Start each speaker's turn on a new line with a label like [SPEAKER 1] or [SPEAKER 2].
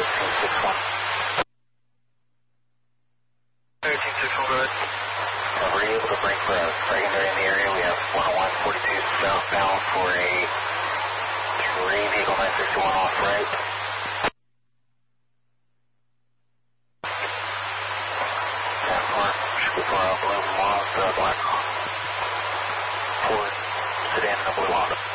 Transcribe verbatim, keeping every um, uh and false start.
[SPEAKER 1] thirteen six one.
[SPEAKER 2] thirteen six one, go ahead.
[SPEAKER 1] Uh, were you able to bring for a secondary in the area? We have one oh one forty-two southbound for a three vehicle nine sixty-one off right. ten four, should be far out blue, Moss, uh, black Ford sedan in the blue Honda.